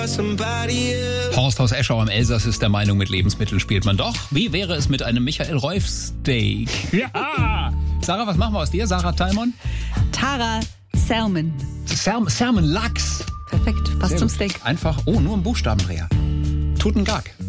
Horst aus Eschau im Elsass ist der Meinung, mit Lebensmitteln spielt man doch. Wie wäre es mit einem Michael Reuf Steak? Ja! Sarah, was machen wir aus dir? Sarah Talmon? Tara Salmon. Salmon Lachs. Perfekt, passt Sehr zum gut. Steak. Einfach, nur ein Buchstabendreher. Tutengag.